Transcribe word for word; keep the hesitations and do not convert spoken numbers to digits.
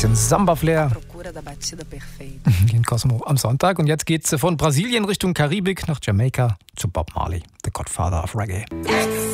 bisschen Samba-Flair. In Cosmo am Sonntag. Und jetzt geht's von Brasilien Richtung Karibik nach Jamaika zu Bob Marley, the Godfather of Reggae.